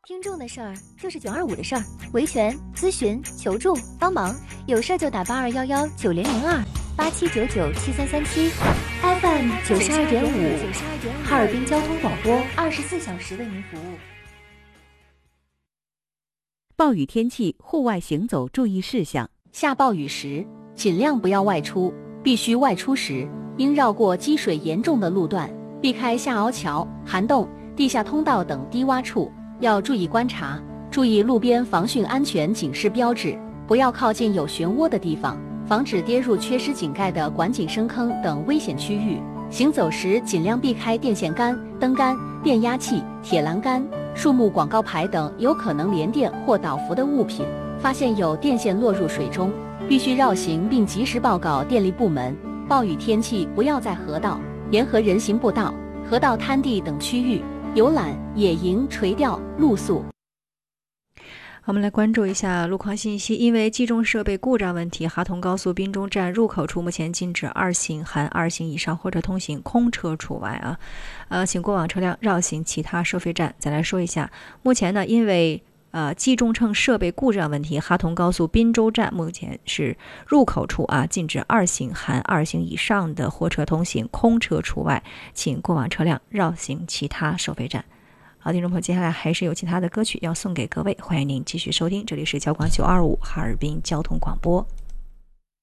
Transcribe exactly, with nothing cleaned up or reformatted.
听众的事儿就是九二五的事儿，维权、咨询、求助、帮忙，有事儿就打八二幺幺九零零二八七九九七三三七 F M 九十二点五，哈尔滨交通广播，二十四小时为您服务。 暴雨天气，户外行走注意事项： 下暴雨时，尽量不要外出，必须外出时，应绕过积水严重的路段，避开下凹桥、涵洞、地下通道等低洼处。要注意观察，注意路边防汛安全警示标志，不要靠近有漩涡的地方，防止跌入缺失井盖的管井深坑等危险区域。行走时尽量避开电线杆、灯杆、变压器、铁栏杆、树木广告牌等有可能连电或倒伏的物品。发现有电线落入水中，必须绕行并及时报告电力部门。暴雨天气不要在河道、沿河人行步道、河道滩地等区域游览、野营、垂钓、露宿。 我们来关注一下路况信息。因为机动设备故障问题，哈通高速滨中站入口处目前禁止二行含二行以上货车通行，空车除外啊。呃，请过往车辆绕行其他收费站。再来说一下，目前呢，因为呃，机动秤设备故障问题，哈通高速滨州站目前是入口处啊，禁止二行含二行以上的货车通行，空车除外，请过往车辆绕行其他收费站。好，听众朋友，接下来还是有其他的歌曲要送给各位，欢迎您继续收听，这里是交广九二五哈尔滨交通广播。